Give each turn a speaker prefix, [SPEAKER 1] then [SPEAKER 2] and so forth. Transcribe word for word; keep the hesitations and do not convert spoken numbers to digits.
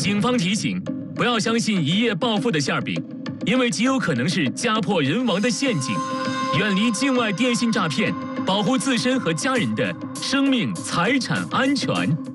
[SPEAKER 1] 警方提醒，不要相信一夜暴富的馅饼，因为极有可能是家破人亡的陷阱。远离境外电信诈骗，保护自身和家人的生命财产安全。